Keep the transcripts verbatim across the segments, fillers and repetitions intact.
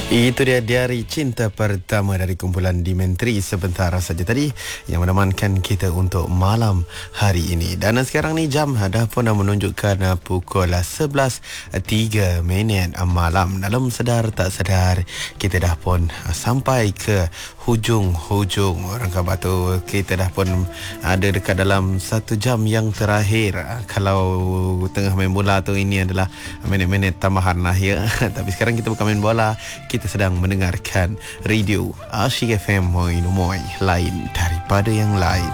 Itu dia diari cinta pertama dari kumpulan Dimentri sebentar saja tadi yang menemankan kita untuk malam hari ini. Dan sekarang ni jam dah pun dah menunjukkan pukul sebelas tiga minit malam. Dalam sedar tak sedar kita dah pun sampai ke hujung-hujung orang kata kita dah pun ada dekat dalam satu jam yang terakhir. Kalau tengah main bola tu ini adalah minit-minit tambahan lah ya. Tapi sekarang kita bukan main bola, kita sedang mendengarkan radio Asyik F M Moi Moi, lain daripada yang lain.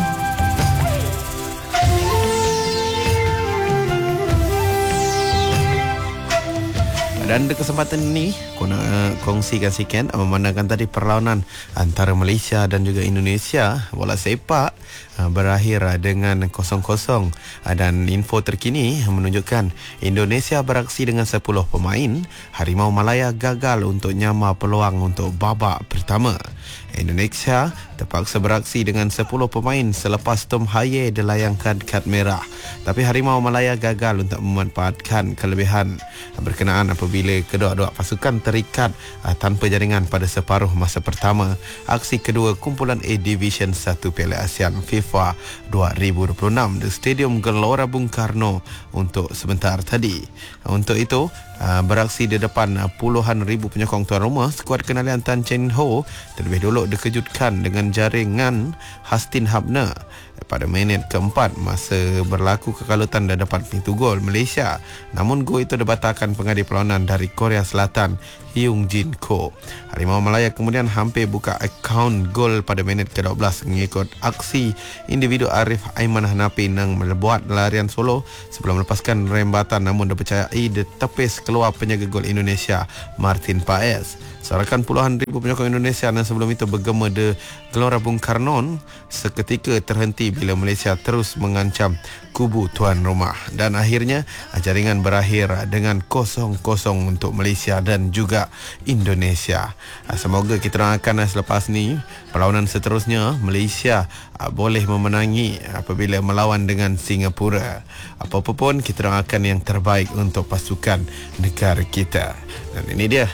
Dan di kesempatan ini aku nak uh, kongsikan sikit memandangkan tadi perlawanan antara Malaysia dan juga Indonesia bola sepak uh, berakhir uh, dengan kosong kosong uh, dan info terkini menunjukkan Indonesia beraksi dengan sepuluh pemain. Harimau Malaya gagal untuk nyamar peluang untuk babak pertama. Indonesia terpaksa beraksi dengan sepuluh pemain selepas Tom Haye dilayangkan kad merah. Tapi Harimau Malaya gagal untuk memanfaatkan kelebihan berkenaan apabila kedua-dua pasukan terikat uh, tanpa jaringan pada separuh masa pertama aksi kedua kumpulan A Division satu Piala ASEAN FIFA dua ribu dua puluh enam di Stadium Gelora Bung Karno untuk sebentar tadi. Untuk itu uh, beraksi di depan uh, puluhan ribu penyokong tuan rumah, skuad kenalian Tan Chen Ho terlebih dulu dikejutkan dengan jaringan Hastin Habner pada minit keempat masa berlaku kekalutan dan dapat pintu gol Malaysia. Namun gol itu dibatalkan pengadil perlawanan dari Korea Selatan Hyung Jin Ko. Harimau Malaya kemudian hampir buka akaun gol pada minit ke dua belas mengikut aksi individu Arif Aiman Hanapi yang membuat larian solo sebelum melepaskan rembatan, namun dipercayai ditepis keluar penjaga gol Indonesia Martin Paes. Sorakan puluhan ribu penyokong Indonesia yang sebelum itu bergema di Gelora Bung Karno seketika terhenti bila Malaysia terus mengancam kubu tuan rumah. Dan akhirnya jaringan berakhir dengan kosong kosong untuk Malaysia dan juga Indonesia. Semoga kita doakan selepas ni perlawanan seterusnya Malaysia boleh memenangi apabila melawan dengan Singapura. Apa-apa pun kita doakan yang terbaik untuk pasukan negara kita. Dan ini dia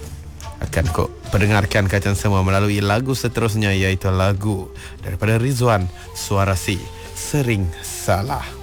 akan kau pendengarkan kacang semua melalui lagu seterusnya, iaitu lagu daripada Rizwan, Suara Si, Sering Salah.